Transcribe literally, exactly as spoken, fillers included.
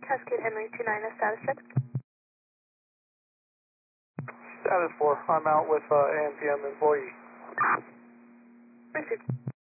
Cascade Henry two nine, a status check. Status four, I'm out with uh, A M P M employee. Received.